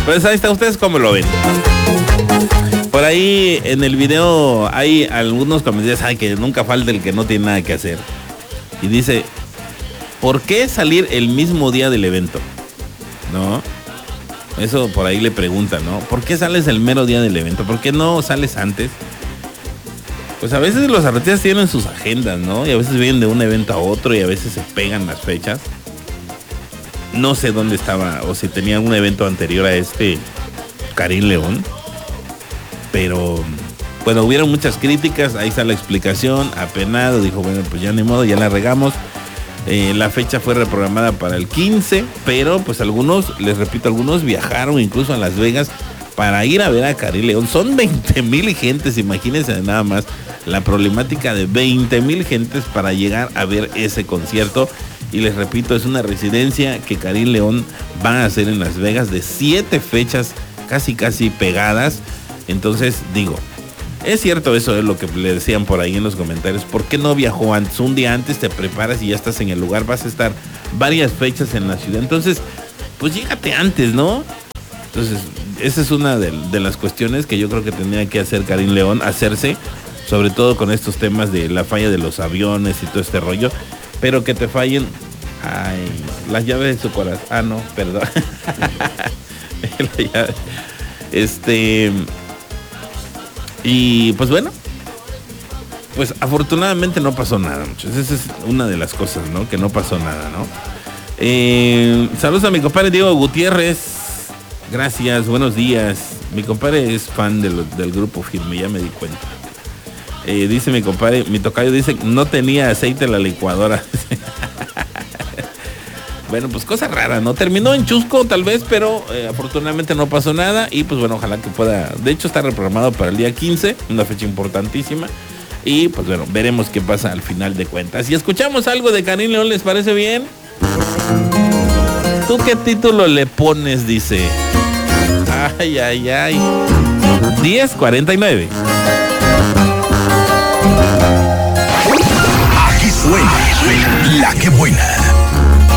Pues ahí está, ¿ustedes cómo lo ven? Por ahí en el video hay algunos comentarios, ay, que nunca falta el que no tiene nada que hacer. Y dice, ¿por qué salir el mismo día del evento? ¿No? Eso por ahí le preguntan, ¿no? ¿Por qué sales el mero día del evento? ¿Por qué no sales antes? Pues a veces los artistas tienen sus agendas, ¿no? Y a veces vienen de un evento a otro y a veces se pegan las fechas. No sé dónde estaba o si tenía algún evento anterior a este Karim León. Pero, bueno, hubieron muchas críticas. Ahí está la explicación. Apenado, dijo, bueno, pues ya ni modo, ya la regamos. La fecha fue reprogramada para el 15, pero pues algunos, les repito, algunos viajaron incluso a Las Vegas para ir a ver a Karim León. Son 20,000 gentes, imagínense nada más la problemática de 20,000 gentes para llegar a ver ese concierto. Y les repito, es una residencia que Karim León va a hacer en Las Vegas de 7 fechas casi pegadas. Entonces digo, es cierto eso es lo que le decían por ahí en los comentarios. ¿Por qué no viajó antes? Un día antes te preparas y ya estás en el lugar. Vas a estar varias fechas en la ciudad. Entonces, pues llégate antes, ¿no? Entonces, esa es una de las cuestiones que yo creo que tendría que hacer Karim León. Hacerse, sobre todo con estos temas de la falla de los aviones y todo este rollo. Pero que te fallen, ay, las llaves de su corazón. Ah, no, perdón. La llave. Y pues bueno, pues afortunadamente no pasó nada, muchachos. Esa es una de las cosas, ¿no? Que no pasó nada, ¿no? Saludos a mi compadre Diego Gutiérrez. Gracias, buenos días. Mi compadre es fan del grupo Firme, ya me di cuenta. Dice mi compadre, mi tocayo dice, no tenía aceite en la licuadora. Bueno, pues cosa rara, ¿no? Terminó en chusco tal vez, pero afortunadamente no pasó nada. Y pues bueno, ojalá que pueda. De hecho está reprogramado para el día 15, una fecha importantísima. Y pues bueno, veremos qué pasa al final de cuentas. Y escuchamos algo de Karim León, ¿les parece bien? ¿Tú qué título le pones? Dice. Ay. 10:49. Aquí suena La Que Buena.